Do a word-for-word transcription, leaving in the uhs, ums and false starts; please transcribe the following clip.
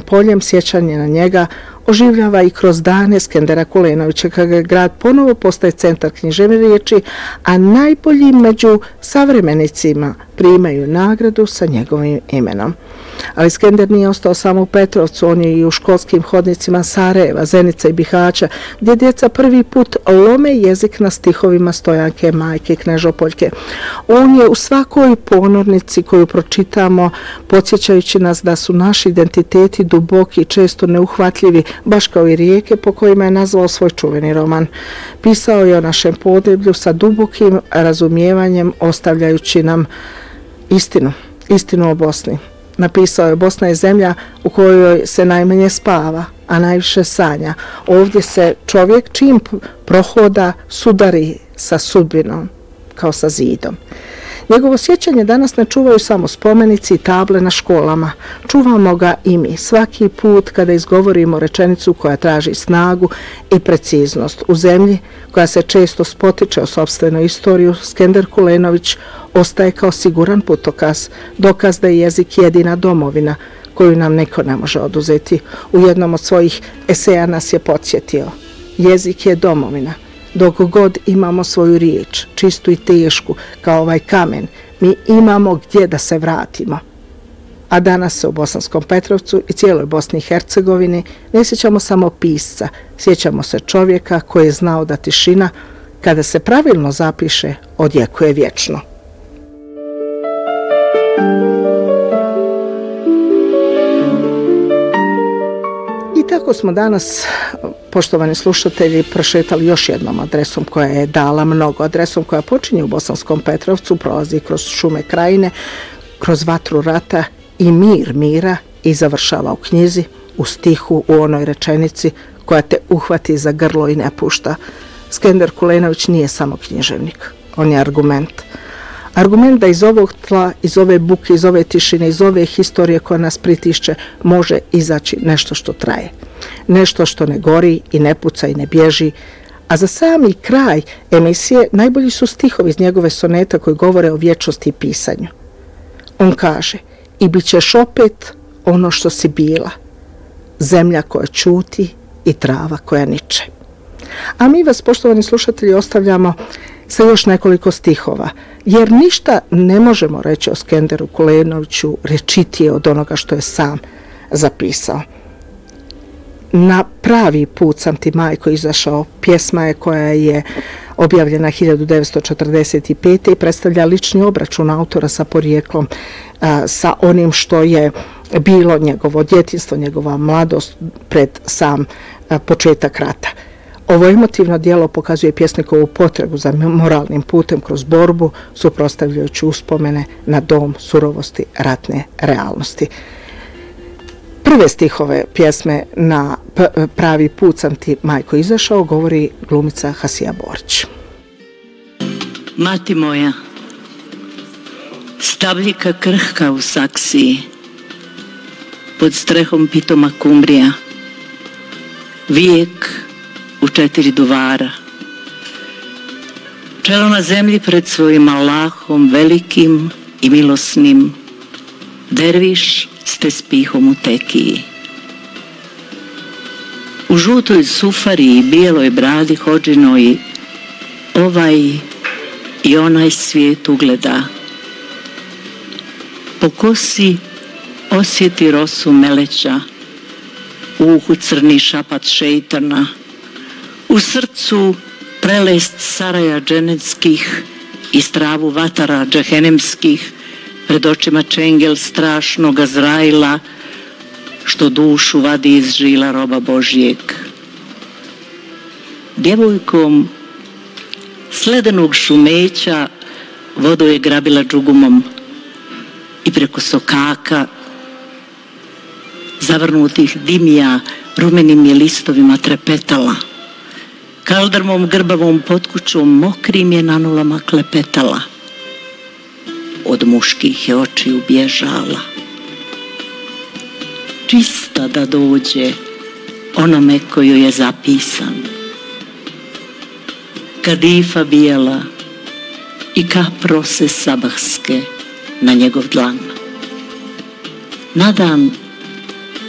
poljem sjećanje na njega oživljava i kroz dane Skendera Kulenovića, kada grad ponovo postaje centar književne riječi, a najbolji među savremenicima primaju nagradu sa njegovim imenom. Ali Skender nije ostao samo u Petrovcu, on je i u školskim hodnicima Sarajeva, Zenica i Bihaća, gdje djeca prvi put lome jezik na stihovima Stojanke, Majke, Knežopoljke. On je u svakoj ponornici koju pročitamo, podsjećajući nas da su naši identiteti duboki i često neuhvatljivi, baš kao i rijeke po kojima je nazvao svoj čuveni roman. Pisao je o našem podneblju sa dubokim razumijevanjem, ostavljajući nam istinu, istinu o Bosni. Napisao je: Bosna je zemlja u kojoj se najmanje spava, a najviše sanja. Ovdje se čovjek čim prohoda sudari sa sudbinom, kao sa zidom. Njegovo sjećanje danas ne čuvaju samo spomenici i table na školama. Čuvamo ga i mi svaki put kada izgovorimo rečenicu koja traži snagu i preciznost. U zemlji koja se često spotiče o sopstvenoj istoriju, Skender Kulenović ostaje kao siguran putokaz, dokaz da je jezik jedina domovina koju nam niko ne može oduzeti. U jednom od svojih eseja nas je podsjetio: jezik je domovina. Dok god imamo svoju riječ, čistu i tešku, kao ovaj kamen, mi imamo gdje da se vratimo. A danas se u Bosanskom Petrovcu i cijeloj Bosni i Hercegovini ne sjećamo samo pisca, sjećamo se čovjeka koji je znao da tišina, kada se pravilno zapiše, odjekuje vječno. I tako smo danas, poštovani slušatelji, prošetali još jednom adresom koja je dala mnogo, adresom koja počinje u Bosanskom Petrovcu, prolazi kroz šume krajine, kroz vatru rata i mir mira i završava u knjizi, u stihu, u onoj rečenici koja te uhvati za grlo i ne pušta. Skender Kulenović nije samo književnik, on je argument. Argument da iz ovog tla, iz ove buke, iz ove tišine, iz ove historije koja nas pritišće, može izaći nešto što traje. Nešto što ne gori i ne puca i ne bježi. A za sami kraj emisije najbolji su stihovi iz njegove soneta koji govore o vječnosti i pisanju. On kaže: i bit ćeš opet ono što si bila, zemlja koja čuti i trava koja niče. A mi vas, poštovani slušatelji, ostavljamo sa još nekoliko stihova, jer ništa ne možemo reći o Skenderu Kulenoviću rečitije od onoga što je sam zapisao. Na pravi put sam ti, majko, izašao, pjesma je koja je objavljena hiljadu devetsto četrdeset pete. i predstavlja lični obračun autora sa porijeklom, a, sa onim što je bilo njegovo djetinjstvo, njegova mladost pred sam a, početak rata. Ovo emotivno djelo pokazuje pjesnikovu potrebu za moralnim putem kroz borbu, suprotstavljajući uspomene na dom surovosti ratne realnosti. Prve stihove pjesme Na pravi put sam ti, majko, izašao govori glumica Hasija Borić. Mati moja, stavljika krhka u saksiji, pod strehom pitoma kumbrija, vijek u četiri duvara, čelo na zemlji pred svojim Allahom velikim i milosnim, derviš ste s pihom u tekiji. U žutoj sufari i bijeloj bradi hodžinoj ovaj i onaj svijet ugleda. Po kosi osjeti rosu meleća, u uhu crni šapat šeitana, u srcu prelest saraja dženeckih i stravu vatara džehenemskih, pred očima čengel strašnog Azraila, što dušu vadi iz žila roba Božijeg. Djevojkom sledenog šumeća vodu je grabila džugumom i preko sokaka, zavrnutih dimija, rumenim je listovima trepetala. Kaldrmom grbavom potkućom mokrim je nanulama klepetala. Od muških je očiju bježala. Čista da dođe onome koju je zapisan. Kadifa bijela i kaprose sabahske na njegov dlan. Na dan